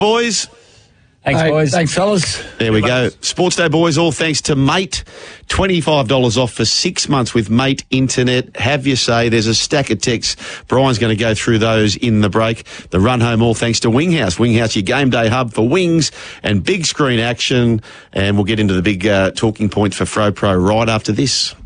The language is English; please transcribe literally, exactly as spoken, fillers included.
boys. Thanks, Hey, boys. Thanks, fellas. There we go. Sports Day, boys, all thanks to Mate. twenty-five dollars off for six months with Mate Internet. Have your say. There's a stack of texts. Brian's going to go through those in the break. The run home, all thanks to Winghouse. Winghouse, your game day hub for wings and big screen action. And we'll get into the big uh, talking points for FroPro right after this.